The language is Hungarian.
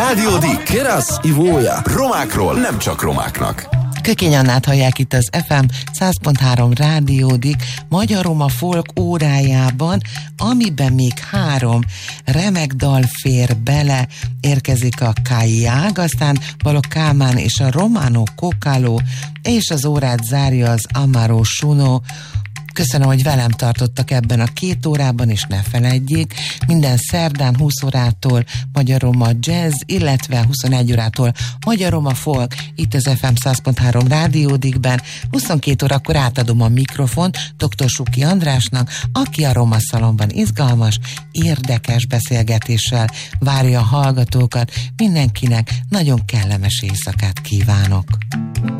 Rádió Di, Keras i Vója. Romákról nem csak romáknak. Kökény Annát hallják itt az FM 100.3 Rádiódik magyar-roma folk órájában, amiben még 3 remek dal fér bele. Érkezik a Kaiág, aztán Balogh Kálmán és a Romano Kokáló, és az órát zárja az Amaro Suno. Köszönöm, hogy velem tartottak ebben a 2 órában, és ne feledjék, minden szerdán 20 órától magyar-roma jazz, illetve 21 órától magyar-roma folk, itt az FM 100.3 Rádiódikben. 22 órakor átadom a mikrofont dr. Suki Andrásnak, aki a Roma Szalonban izgalmas, érdekes beszélgetéssel várja a hallgatókat. Mindenkinek nagyon kellemes éjszakát kívánok!